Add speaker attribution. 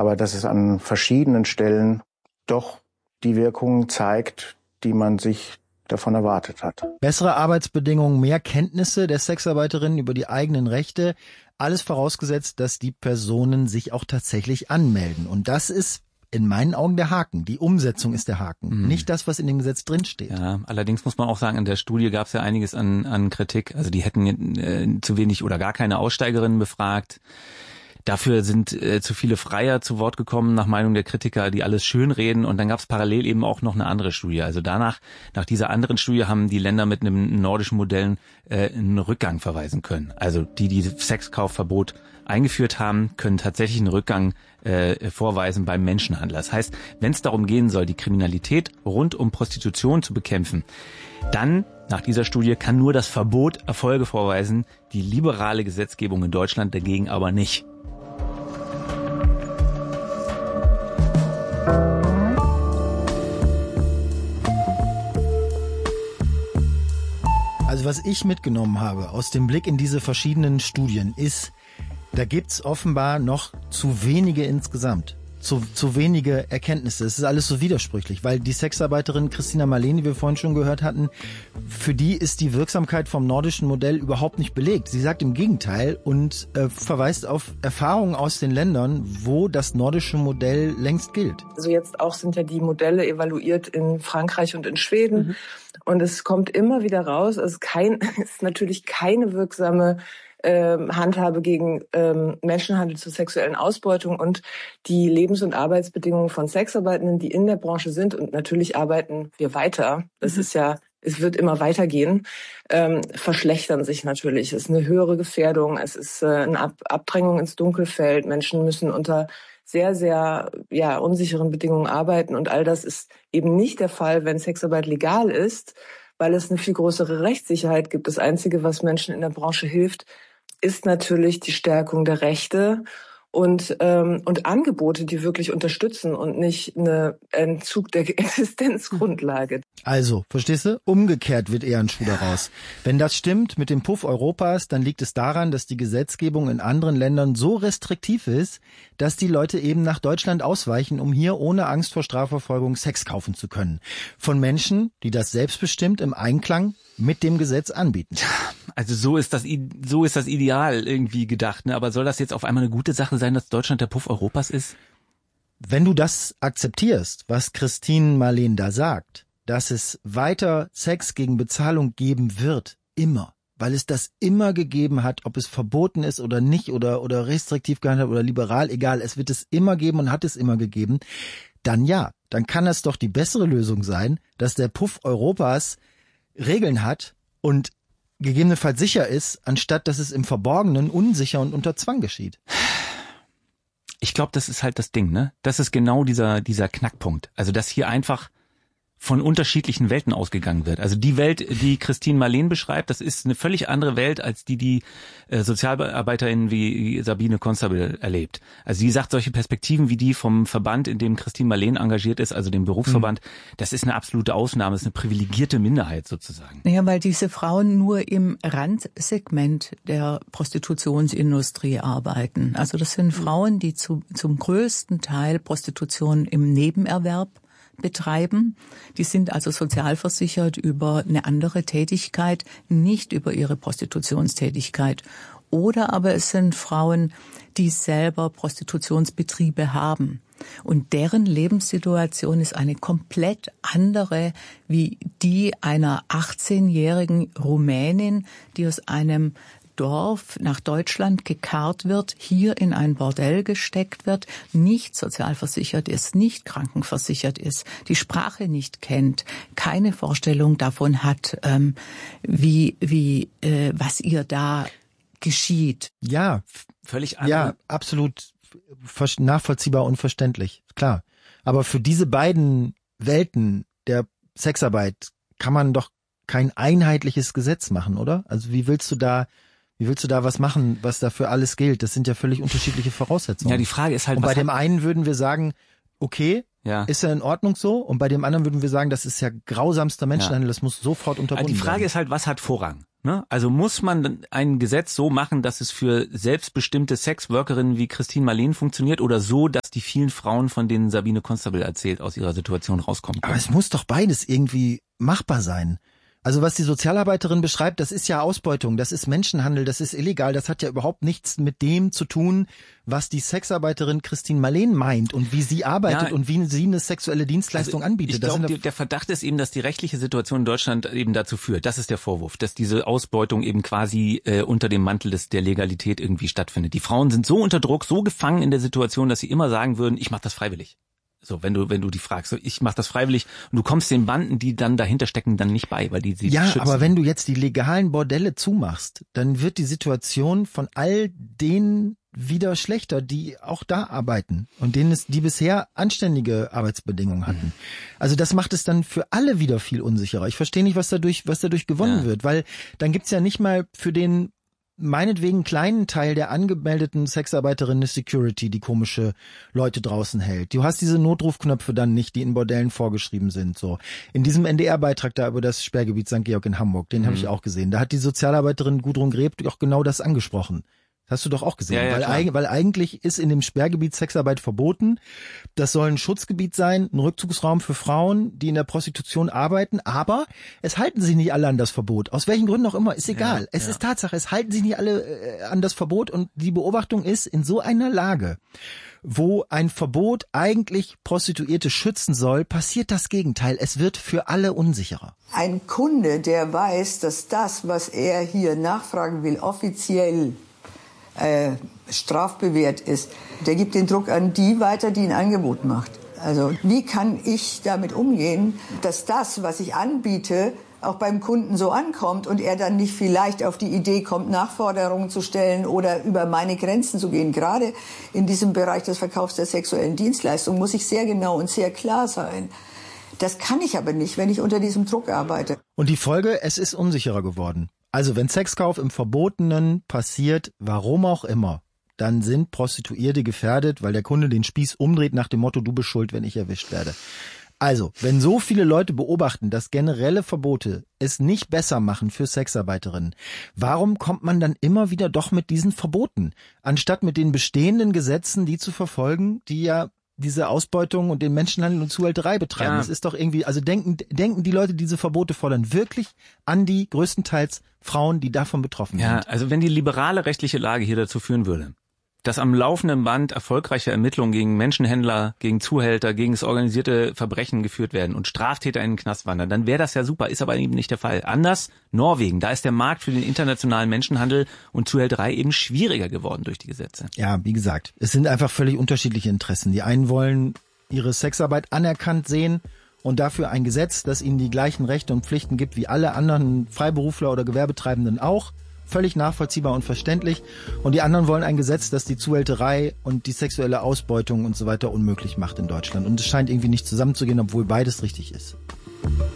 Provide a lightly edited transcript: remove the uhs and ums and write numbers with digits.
Speaker 1: aber dass es an verschiedenen Stellen doch die Wirkung zeigt, die man sich davon erwartet hat.
Speaker 2: Bessere Arbeitsbedingungen, mehr Kenntnisse der Sexarbeiterinnen über die eigenen Rechte, alles vorausgesetzt, dass die Personen sich auch tatsächlich anmelden. Und das ist in meinen Augen der Haken. Die Umsetzung ist der Haken, nicht das, was in dem Gesetz drinsteht.
Speaker 3: Ja, allerdings muss man auch sagen, in der Studie gab es ja einiges an Kritik. Also die hätten zu wenig oder gar keine Aussteigerinnen befragt. Dafür sind zu viele Freier zu Wort gekommen, nach Meinung der Kritiker, die alles schönreden. Und dann gab es parallel eben auch noch eine andere Studie. Also nach dieser anderen Studie haben die Länder mit einem nordischen Modell einen Rückgang verweisen können. Also die Sexkaufverbot eingeführt haben, können tatsächlich einen Rückgang vorweisen beim Menschenhandel. Das heißt, wenn es darum gehen soll, die Kriminalität rund um Prostitution zu bekämpfen, dann nach dieser Studie kann nur das Verbot Erfolge vorweisen, die liberale Gesetzgebung in Deutschland dagegen aber nicht.
Speaker 2: Also was ich mitgenommen habe aus dem Blick in diese verschiedenen Studien ist, da gibt's offenbar noch zu wenige insgesamt. Zu wenige Erkenntnisse. Es ist alles so widersprüchlich, weil die Sexarbeiterin Christina Marleen, die wir vorhin schon gehört hatten, für die ist die Wirksamkeit vom nordischen Modell überhaupt nicht belegt. Sie sagt im Gegenteil und verweist auf Erfahrungen aus den Ländern, wo das nordische Modell längst gilt.
Speaker 4: Also jetzt auch sind ja die Modelle evaluiert in Frankreich und in Schweden. Und es kommt immer wieder raus, es ist natürlich keine wirksame Handhabe gegen Menschenhandel zur sexuellen Ausbeutung und die Lebens- und Arbeitsbedingungen von Sexarbeitenden, die in der Branche sind. Und natürlich arbeiten wir weiter. Das ist ja, es wird immer weitergehen, verschlechtern sich natürlich. Es ist eine höhere Gefährdung, es ist eine Abdrängung ins Dunkelfeld. Menschen müssen unter sehr, sehr unsicheren Bedingungen arbeiten. Und all das ist eben nicht der Fall, wenn Sexarbeit legal ist, weil es eine viel größere Rechtssicherheit gibt. Das Einzige, was Menschen in der Branche hilft, ist natürlich die Stärkung der Rechte und Angebote, die wirklich unterstützen und nicht eine Entzug der Existenzgrundlage.
Speaker 2: Also, verstehst du? Umgekehrt wird eher ein Schuh daraus. Wenn das stimmt mit dem Puff Europas, dann liegt es daran, dass die Gesetzgebung in anderen Ländern so restriktiv ist, dass die Leute eben nach Deutschland ausweichen, um hier ohne Angst vor Strafverfolgung Sex kaufen zu können. Von Menschen, die das selbstbestimmt im Einklang mit dem Gesetz anbieten.
Speaker 3: Also so ist das Ideal irgendwie gedacht, ne? Aber soll das jetzt auf einmal eine gute Sache sein, dass Deutschland der Puff Europas ist?
Speaker 2: Wenn du das akzeptierst, was Christine Marleen da sagt, dass es weiter Sex gegen Bezahlung geben wird, immer, weil es das immer gegeben hat, ob es verboten ist oder nicht oder restriktiv gehandhabt oder liberal, egal, es wird es immer geben und hat es immer gegeben, dann ja, dann kann es doch die bessere Lösung sein, dass der Puff Europas Regeln hat und gegebenenfalls sicher ist, anstatt dass es im Verborgenen unsicher und unter Zwang geschieht.
Speaker 3: Ich glaube, das ist halt das Ding, ne? Das ist genau dieser Knackpunkt. Also, dass hier einfach von unterschiedlichen Welten ausgegangen wird. Also die Welt, die Christine Marleen beschreibt, das ist eine völlig andere Welt als die Sozialarbeiterin wie Sabine Constabile erlebt. Also sie sagt, solche Perspektiven wie die vom Verband, in dem Christine Marleen engagiert ist, also dem Berufsverband, das ist eine absolute Ausnahme, das ist eine privilegierte Minderheit sozusagen.
Speaker 5: Naja, weil diese Frauen nur im Randsegment der Prostitutionsindustrie arbeiten. Also das sind Frauen, die zum größten Teil Prostitution im Nebenerwerb betreiben. Die sind also sozialversichert über eine andere Tätigkeit, nicht über ihre Prostitutionstätigkeit. Oder aber es sind Frauen, die selber Prostitutionsbetriebe haben. Und deren Lebenssituation ist eine komplett andere wie die einer 18-jährigen Rumänin, die aus einem Dorf nach Deutschland gekarrt wird, hier in ein Bordell gesteckt wird, nicht sozialversichert ist, nicht krankenversichert ist, die Sprache nicht kennt, keine Vorstellung davon hat, was ihr da geschieht.
Speaker 2: Ja,
Speaker 3: völlig anders.
Speaker 2: Ja, absolut nachvollziehbar und verständlich, klar. Aber für diese beiden Welten der Sexarbeit kann man doch kein einheitliches Gesetz machen, oder? Also wie willst du da was machen, was da für alles gilt? Das sind ja völlig unterschiedliche Voraussetzungen.
Speaker 3: Ja, die Frage ist halt,
Speaker 2: und bei dem einen würden wir sagen, okay, ist ja in Ordnung so, und bei dem anderen würden wir sagen, das ist ja grausamster Menschenhandel, das muss sofort unterbunden werden.
Speaker 3: Die Frage ist halt, was hat Vorrang? Ne? Also muss man ein Gesetz so machen, dass es für selbstbestimmte Sexworkerinnen wie Christine Marleen funktioniert oder so, dass die vielen Frauen, von denen Sabine Constable erzählt, aus ihrer Situation rauskommen können?
Speaker 2: Aber es muss doch beides irgendwie machbar sein. Also was die Sozialarbeiterin beschreibt, das ist ja Ausbeutung, das ist Menschenhandel, das ist illegal, das hat ja überhaupt nichts mit dem zu tun, was die Sexarbeiterin Christine Marleen meint und wie sie arbeitet und wie sie eine sexuelle Dienstleistung anbietet.
Speaker 3: Ich glaube, der Verdacht ist eben, dass die rechtliche Situation in Deutschland eben dazu führt. Das ist der Vorwurf, dass diese Ausbeutung eben quasi unter dem Mantel der Legalität irgendwie stattfindet. Die Frauen sind so unter Druck, so gefangen in der Situation, dass sie immer sagen würden, ich mache das freiwillig. So, wenn du die fragst, so, ich mache das freiwillig und du kommst den Banden, die dann dahinter stecken, dann nicht bei, weil die sie schützen.
Speaker 2: Ja, aber wenn du jetzt die legalen Bordelle zumachst, dann wird die Situation von all denen wieder schlechter, die auch da arbeiten und die bisher anständige Arbeitsbedingungen hatten. Also das macht es dann für alle wieder viel unsicherer. Ich verstehe nicht, was dadurch gewonnen wird, weil dann gibt's ja nicht mal für den meinetwegen kleinen Teil der angemeldeten Sexarbeiterinnen Security, die komische Leute draußen hält. Du hast diese Notrufknöpfe dann nicht, die in Bordellen vorgeschrieben sind. So in diesem NDR-Beitrag da über das Sperrgebiet St. Georg in Hamburg, den habe ich auch gesehen. Da hat die Sozialarbeiterin Gudrun Greb auch genau das angesprochen. Das hast du doch auch gesehen,
Speaker 3: Ja,
Speaker 2: weil eigentlich ist in dem Sperrgebiet Sexarbeit verboten. Das soll ein Schutzgebiet sein, ein Rückzugsraum für Frauen, die in der Prostitution arbeiten, aber es halten sich nicht alle an das Verbot. Aus welchen Gründen auch immer, ist egal. Es ist Tatsache, es halten sich nicht alle an das Verbot und die Beobachtung ist, in so einer Lage, wo ein Verbot eigentlich Prostituierte schützen soll, passiert das Gegenteil. Es wird für alle unsicherer.
Speaker 6: Ein Kunde, der weiß, dass das, was er hier nachfragen will, offiziell strafbewehrt ist, der gibt den Druck an die weiter, die ein Angebot macht. Also wie kann ich damit umgehen, dass das, was ich anbiete, auch beim Kunden so ankommt und er dann nicht vielleicht auf die Idee kommt, Nachforderungen zu stellen oder über meine Grenzen zu gehen. Gerade in diesem Bereich des Verkaufs der sexuellen Dienstleistung muss ich sehr genau und sehr klar sein. Das kann ich aber nicht, wenn ich unter diesem Druck arbeite.
Speaker 2: Und die Folge, es ist unsicherer geworden. Also wenn Sexkauf im Verbotenen passiert, warum auch immer, dann sind Prostituierte gefährdet, weil der Kunde den Spieß umdreht nach dem Motto, du bist schuld, wenn ich erwischt werde. Also, wenn so viele Leute beobachten, dass generelle Verbote es nicht besser machen für Sexarbeiterinnen, warum kommt man dann immer wieder doch mit diesen Verboten, anstatt mit den bestehenden Gesetzen, die zu verfolgen, die ja diese Ausbeutung und den Menschenhandel und Zuhälterei betreiben? Das ist doch irgendwie, also denken die Leute, die diese Verbote fordern, wirklich an die größtenteils Frauen, die davon betroffen sind?
Speaker 3: Ja, also wenn die liberale rechtliche Lage hier dazu führen würde, dass am laufenden Band erfolgreiche Ermittlungen gegen Menschenhändler, gegen Zuhälter, gegen das organisierte Verbrechen geführt werden und Straftäter in den Knast wandern, dann wäre das ja super, ist aber eben nicht der Fall. Anders Norwegen, da ist der Markt für den internationalen Menschenhandel und Zuhälterei eben schwieriger geworden durch die Gesetze.
Speaker 2: Ja, wie gesagt, es sind einfach völlig unterschiedliche Interessen. Die einen wollen ihre Sexarbeit anerkannt sehen und dafür ein Gesetz, das ihnen die gleichen Rechte und Pflichten gibt wie alle anderen Freiberufler oder Gewerbetreibenden auch. Völlig nachvollziehbar und verständlich. Und die anderen wollen ein Gesetz, das die Zuhälterei und die sexuelle Ausbeutung und so weiter unmöglich macht in Deutschland. Und es scheint irgendwie nicht zusammenzugehen, obwohl beides richtig ist.